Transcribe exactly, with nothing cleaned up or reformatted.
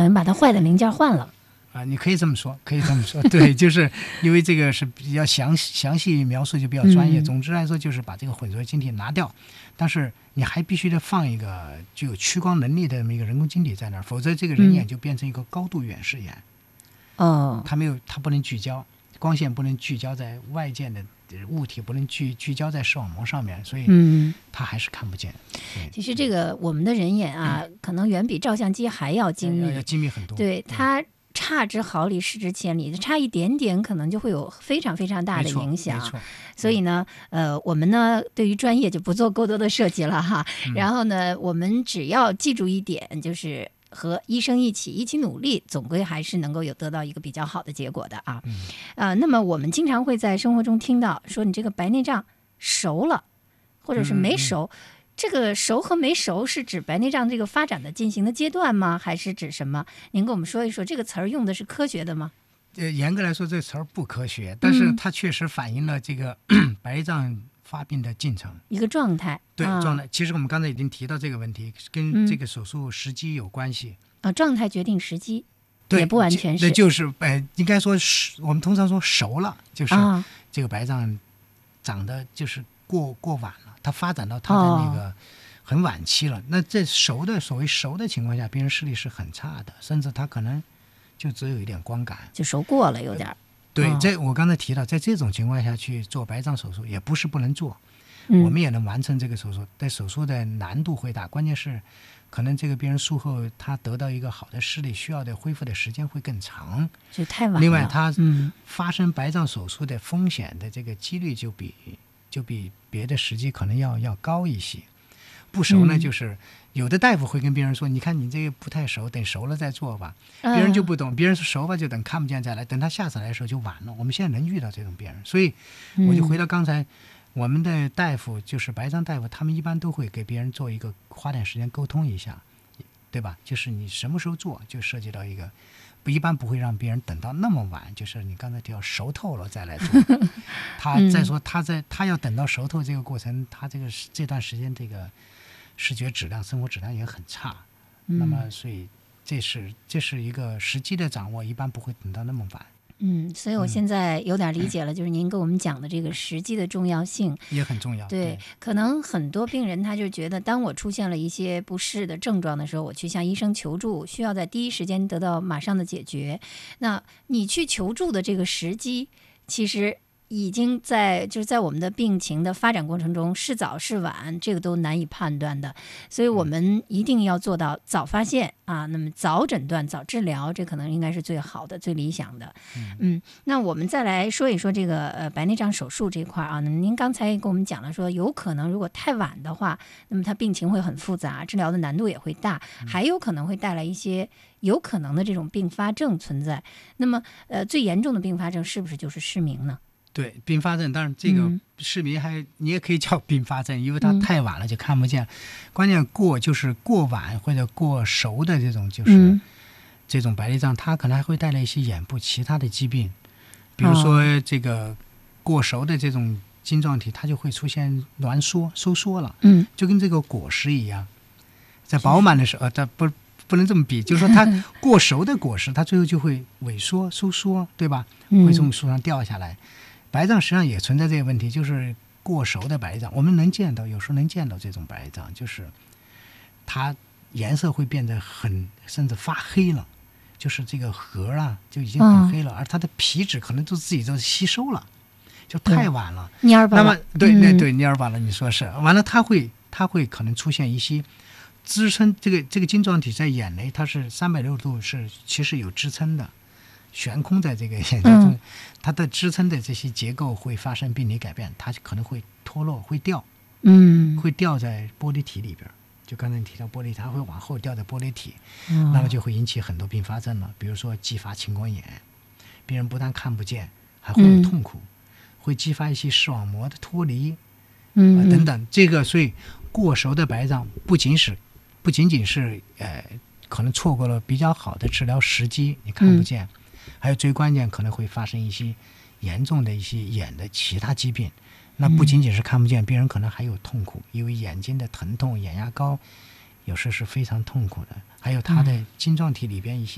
于把它坏的零件换了。 啊，你可以这么说，可以这么说，对，就是因为这个是比较详详细描述，就比较专业。 嗯、 总之来说，就是把这个混浊晶体拿掉，但是你还必须得放一个具有屈光能力的这么一个人工晶体在那儿，否则这个人眼就变成一个高度远视眼。 哦、嗯， 它没有，它不能聚焦，光线不能聚焦在外界的物体，不能聚聚焦在视网膜上面，所以它还是看不见。 嗯、其实这个我们的人眼啊，嗯、可能远比照相机还要精密， 要精密很多。 对它。差之毫厘，失之千里，差一点点可能就会有非常非常大的影响。所以呢，呃，我们呢对于专业就不做过多的设计了哈。嗯、然后呢，我们只要记住一点，就是和医生一起一起努力，总归还是能够有得到一个比较好的结果的啊。嗯、呃，那么我们经常会在生活中听到说，你这个白内障熟了，或者是没熟。嗯嗯这个熟和没熟是指白内障这个发展的进行的阶段吗？还是指什么？您跟我们说一说，这个词儿用的是科学的吗？ 呃，严格来说，这个词儿不科学，但是它确实反映了这个、嗯、白内障发病的进程， 一个状态。 对、 啊、 状态。其实我们刚才已经提到这个问题，跟这个手术时机有关系。 啊、嗯，状态决定时机， 对， 也不完全是。 那就是呃，应该说是我们通常说熟了，就是这个白内障长得就是过过晚了。它发展到它的那个很晚期了，哦、那这熟的所谓熟的情况下，病人视力是很差的，甚至他可能就只有一点光感， 就熟过了有点。 对， 哦、 在我刚才提到，在这种情况下去做白内障手术也不是不能做， 嗯、 我们也能完成这个手术，但手术的难度会大，关键是可能这个病人术后他得到一个好的视力需要的恢复的时间会更长， 就太晚了。 另外，他发生白内障手术的风险的这个几率就比。就比别的时机可能要要高一些。不熟呢，就是有的大夫会跟病人说：“嗯、你看你这个不太熟，等熟了再做吧。”别人就不懂，别人说熟吧，就等看不见再来，等他下次来的时候就晚了。我们现在能遇到这种病人，所以我就回到刚才，我们的大夫就是白内障大夫，他们一般都会给别人做一个花点时间沟通一下，对吧？就是你什么时候做，就涉及到一个。不，一般不会让别人等到那么晚，就是你刚才提到熟透了再来做。他再说他在他要等到熟透这个过程，他这个这段时间这个视觉质量、生活质量也很差。嗯、那么，所以这是这是一个时机的掌握，一般不会等到那么晚。 嗯，所以我现在有点理解了，嗯、就是您跟我们讲的这个时机的重要性也很重要。 对， 对， 可能很多病人他就觉得，当我出现了一些不适的症状的时候，我去向医生求助，需要在第一时间得到马上的解决。那你去求助的这个时机，其实已经在就是在我们的病情的发展过程中是早是晚，这个都难以判断的。所以我们一定要做到早发现啊，那么早诊断、早治疗，这可能应该是最好的、最理想的。嗯，嗯那我们再来说一说这个呃白内障手术这块啊。那您刚才跟我们讲了说，有可能如果太晚的话，那么它病情会很复杂，治疗的难度也会大，还有可能会带来一些有可能的这种并发症存在。那么呃最严重的并发症是不是就是失明呢？ 对，并发症，当然这个失明还、嗯、你也可以叫并发症，因为它太晚了就看不见。嗯、关键过就是过晚或者过熟的这种，就是、嗯、这种白内障，它可能还会带来一些眼部其他的疾病，比如说这个过熟的这种晶状体，它就会出现挛缩、收缩了。嗯，就跟这个果实一样，在饱满的时候，它不不能这么比，就是说它过熟的果实，它最后就会萎缩、收缩，对吧？会从树上掉下来。嗯白内障实际上也存在这个问题，就是过熟的白内障，我们能见到，有时候能见到这种白内障，就是它颜色会变得很，甚至发黑了，就是这个核啊就已经很黑了，嗯、而它的皮脂可能都自己都吸收了，就太晚了， 蔫儿吧了。 那么对，那对蔫儿吧了，你说是，完了它会它会可能出现一些支撑，这个这个晶状体在眼内它是三百六十度是其实有支撑的。悬空在这个眼睛中，嗯、它的支撑的这些结构会发生病理改变，它可能会脱落、会掉，嗯，会掉在玻璃体里边。就刚才你提到玻璃，它会往后掉在玻璃体，嗯、那么就会引起很多并发症了，比如说继发青光眼，病人不但看不见，还会有痛苦，嗯、会激发一些视网膜的脱离，嗯、呃、等等。这个所以过熟的白内障不仅是不仅仅是呃可能错过了比较好的治疗时机，你看不见。嗯还有最关键可能会发生一些严重的一些眼的其他疾病，那不仅仅是看不见，病人可能还有痛苦，因为眼睛的疼痛、眼压高有时是非常痛苦的，还有它的晶状体里边一些